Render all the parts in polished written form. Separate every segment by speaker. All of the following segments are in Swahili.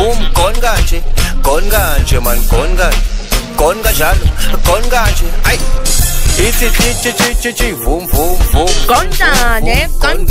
Speaker 1: vum konganje man kongajalo konganje ay ithi vum
Speaker 2: Konganje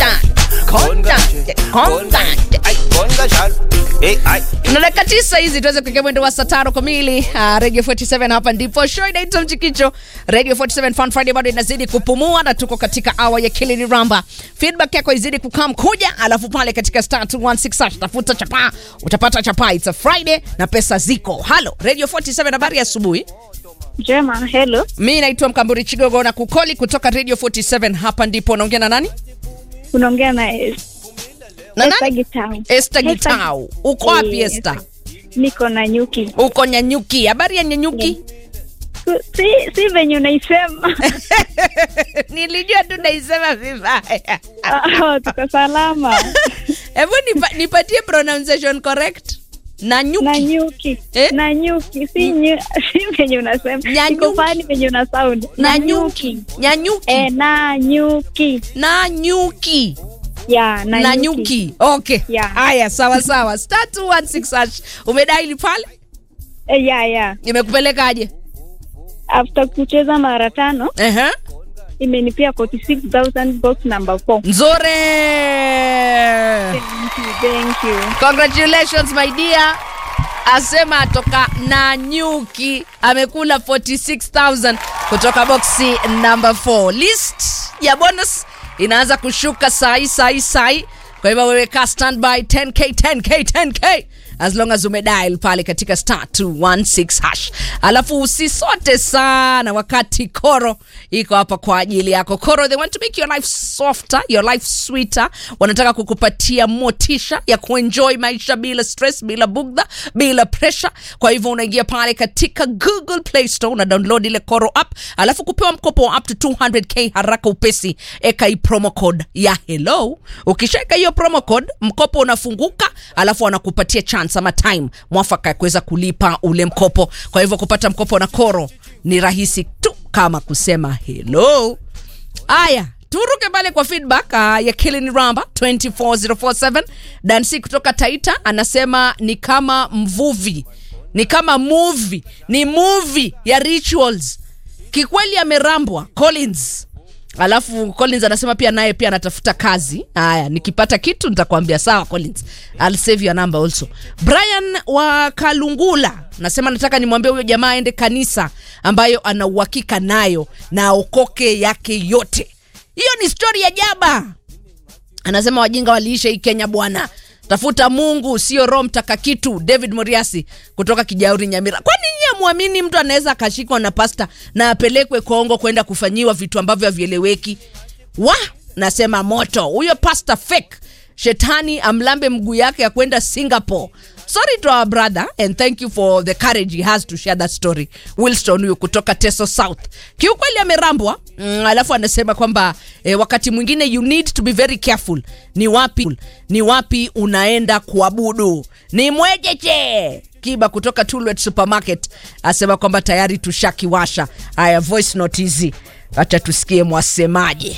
Speaker 1: ay kongajalo ay
Speaker 2: Naleka 9 hizi tuweze kuingia mwendo wa saa 5 kamili. Radio 47 hapa ndipo show inaitwa Mchikicho. Radio 47 Fun Friday bado inazidi kupumua na tuko katika hour ya Kilini Ramba. Feedback yako izidi kukam kuja, alafu pale katika *216 tafuta chapa, utapata chapa. It's a Friday na pesa ziko. Hello Radio 47, habari ya asubuhi.
Speaker 3: Jema, hello.
Speaker 2: Mimi naitwa Mkamburi Chigogo na kukoli kutoka Radio 47 hapa ndipo. Unaongea na nani?
Speaker 3: Unaongea na
Speaker 2: Esther
Speaker 3: Gitau.
Speaker 2: Esther Gitau. Uko wapi Esther?
Speaker 3: Niko na Nyuki.
Speaker 2: Uko Nyanyuki. Habari ya Nyanyuki?
Speaker 3: Si venye unaisema.
Speaker 2: Nilijua tu naisema vibaya.
Speaker 3: Tuko salama.
Speaker 2: Hebu nipatie pronunciation correct. Nanyuki.
Speaker 3: Nanyuki.
Speaker 2: Eh?
Speaker 3: Nanyuki. Si venye unasema.
Speaker 2: Nyanyuki.
Speaker 3: Niko fani venye una sound.
Speaker 2: Nanyuki. Nyanyuki.
Speaker 3: Nanyuki.
Speaker 2: Nanyuki.
Speaker 3: Yeah,
Speaker 2: Nanyuki. Okay.
Speaker 3: Yeah.
Speaker 2: Haya, sawa sawa. *216 umedaili pale?
Speaker 3: Yeah.
Speaker 2: Imekupelekaje?
Speaker 3: After kucheza mara 5, imenipia 46,000 box number 4.
Speaker 2: Nzuri.
Speaker 3: Thank you.
Speaker 2: Congratulations my dear. Asema atoka Nanyuki amekula 46,000 kutoka boxi number 4. List ya bonus inaanza kushuka sai. Kwa hivyo wewe ka standby 10k as long as umedial pale katika *216#. Alafu usisote sana wakati Koro iko hapa kwa ajili yako. Koro, they want to make your life softer, your life sweeter. Wanataka kukupatia motisha ya kuenjoy maisha bila stress, bila bugdha, bila pressure. Kwa hivyo unaingia pale katika Google Play Store, una download ile Koro app, alafu kupewa mkopo wa up to 200k haraka upesi. Eka hii promo code ya hello. Ukishaweka hiyo promo code, mkopo unafunguka, alafu wanakupatia chance ama time mwafaka ya kuweza kulipa ule mkopo. Kwa hivyo kupata mkopo na Koro ni rahisi tu kama kusema hello. Aya, turuke pale kwa feedback ya Kilini Ramba 24047. Dansi kutoka Taita anasema ni kama mvuvi, ni kama movie, ni movie ya rituals. Kikweli amerambwa Collins. Alafu Collins anasema pia naye pia anatafuta kazi. Haya, nikipata kitu nitakwambia. Sawa Collins, I'll save your number also. Brian wa Kalungula nasema nataka nimwambie huyo jamaa aende kanisa ambayo ana uhakika nayo na okoke yake yote. Hiyo ni story ya jaba. Anasema wajinga waliisha hii Kenya bwana. Tafuta Mungu sio Roho Mtakatifu. David Moriasi kutoka Kijauri Nyamira. Kwa nini muamini mtu anaweza akashikwa na pasta na apelekwe Kongo kwenda kufanyiwa vitu ambavyo havieleweki? Nasema moto. Huyo pasta fake. Shetani amlambe mguu yake ya kwenda Singapore. Sorry to our brother and thank you for the courage he has to share that story. Wilson huyo kutoka Teso South. Kiukweli amerambwa. Alafu anasema kwamba wakati mwingine you need to be very careful. Ni wapi unaenda kuabudu? Ni mwejeje. Kiba kutoka Tulwet Supermarket asema kwamba tayari tushakiwasha. Haya, voice note hizi acha tusikie mwasemaje.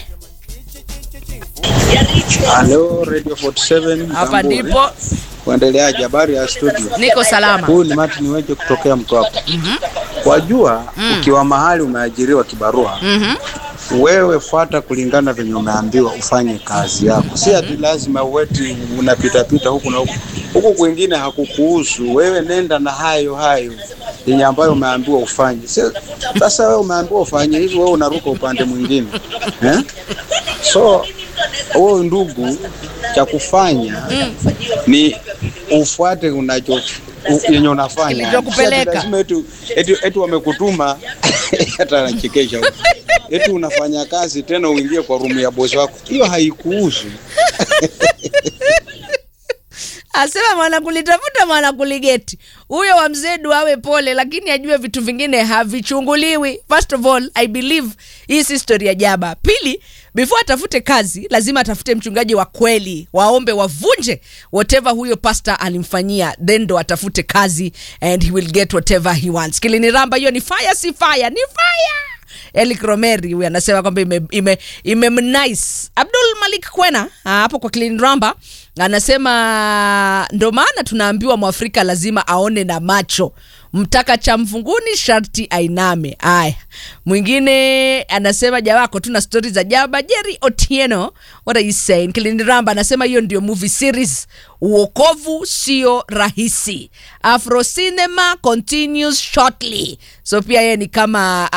Speaker 4: Hello Radio 47.
Speaker 2: Hapa ndipo.
Speaker 4: Kuendeleaje, habari ya studio?
Speaker 2: Niko salama.
Speaker 4: Huyu ni Martin Weje kutokea Mtwapa. Wajua ukiwa mahali umeajiriwa kibarua, wewe fuata kulingana venye umeambiwa ufanye kazi yako. Si ati lazima uweti unapita huku na huku. Huku kwingine hakukuhusu. Wewe nenda na hayo yenye ambayo umeambiwa ufanye. Sasa wewe umeambiwa ufanye hivyo, wewe unaruka upande mwingine. So wewe ndugu, cha kufanya ni ufuate yenye unafanya.
Speaker 2: Kilichokupeleka.
Speaker 4: Eti wamekutuma hata anachekesha. Eti unafanya kazi tena uingie kwa room ya bosi wako. Hiyo haikuhusu.
Speaker 2: Asema mwana kulitafuta mwana kuligeti. Huyo wa Mzedu awe pole, lakini ajue vitu vingine havichunguliwi. First of all, I believe hii si story ya jaba. Pili, before atafute kazi, lazima atafute mchungaji wa kweli. Waombe wavunje whatever huyo pastor alimfanyia, then ndo atafute kazi and he will get whatever he wants. Kilini Ramba, hiyo ni fire, si fire, ni fire. Elik Romeri huyu anasema kwamba ime nice. Abdul Malik Kwena hapo kwa Kilini Ramba Anasema ndo maana tunaambiwa Mwafrika lazima aone na macho. Mtaka cha mfunguni sharti ainame. Aya. Mwingine anasema jawako tuna stories za Jaba Jerry Otieno. What are you saying? Kilini Ramba anasema hiyo ndio movie series. Uokovu sio rahisi. Afro Cinema continues shortly. So pia yeye ni kama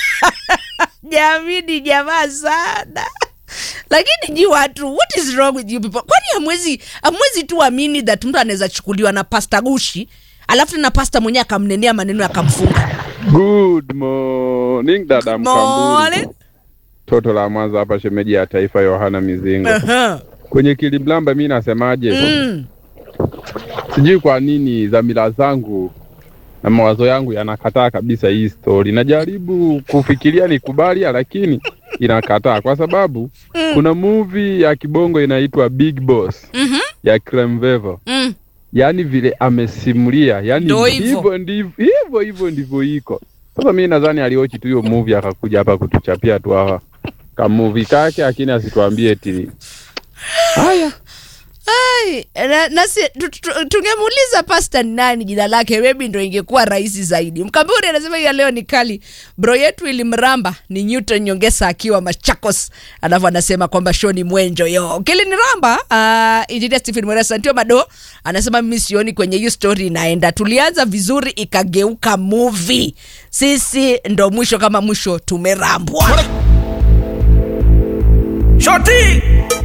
Speaker 2: jamini jamaa sana. Lakini ji watu, what is wrong with you people? Kwani hamwezi tu amini that mtu anaweza chukuliwa na Pastor Gushi alafu na pastor mwenyewe akamnenea maneno akamfunga.
Speaker 5: Good morning dada Mkamburi. Toto la Mwanza hapa shemeji ya taifa Yohana Mizingo. Kwenye Kilimlamba mimi nasemaje? Sijui kwa nini dhamira zangu na mawazo yangu yanakataa kabisa hii story. Najaribu kufikiria nikubali lakini inakataa kwa sababu kuna movie ya kibongo inaitwa Big Boss ya Clemvevo. Yaani vile amesimulia, yani hivyo ndivyo iko. Sasa mimi nadhani aliochi tu hiyo movie akakuja hapa kutuchapia tu hawa kama movie kake lakini asituambie eti. Haya.
Speaker 2: Nasi tungemuuliza pastor nani jina lake maybe ndio ingekuwa rahisi zaidi. Mkamburi anasema hiyo leo ni kali. Bro yetu Ilimramba ni Newton Nyongesa akiwa Machakos. Alafu anasema kwamba show ni mwenjo yo. Kilini Ramba Engineer Stephen Mweresa ndio Mado anasema mimi sioni kwenye hiyo story inaenda. Tulianza vizuri ikageuka movie. Sisi ndo mwisho kama mwisho tumerambwa.
Speaker 1: Shoti